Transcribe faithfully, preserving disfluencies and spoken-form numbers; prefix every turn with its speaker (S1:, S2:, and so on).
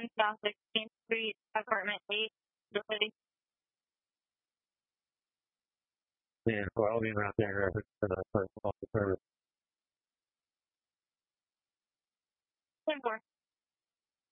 S1: ten South sixteenth Street, apartment eight, the city.
S2: Yeah, well, I'll be around there for the first officer.
S1: ten four.